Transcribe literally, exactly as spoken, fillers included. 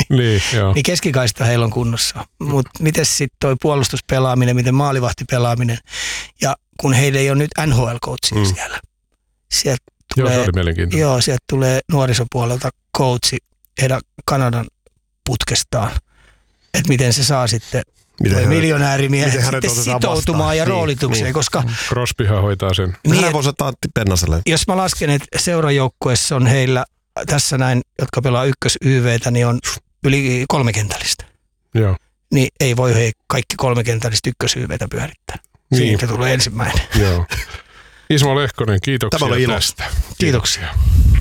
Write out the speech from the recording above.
niin, joo. niin keskikaista heillä on kunnossa. Mutta miten sitten toi puolustuspelaaminen, miten maalivahtipelaaminen, ja kun heillä ei ole nyt N H L-coachia mm. siellä. Sieltä tulee, joo, se oli mielenkiintoinen. Joo, sieltä tulee nuorisopuolelta coachi heidän Kanadan putkestaan, että miten se saa sitten miljonäärimiehet sitten sitoutumaan ja roolitukseen, niin. koska Crosbyhan hoitaa sen. Niin, hän voisi ottaa Antti Pennaselle. Jos mä lasken, että seurajoukkueessa on heillä tässä näin, jotka pelaa ykkös-Y V:tä, niin on yli kolmekentällistä. Joo. Niin ei voi he kaikki kolmekentällistä ykkös-Y V:tä pyörittää. Niin. Siitä tulee ensimmäinen. Joo. Ismo Lehkonen, kiitoksia Tämä oli ilo. tästä. Kiitoksia.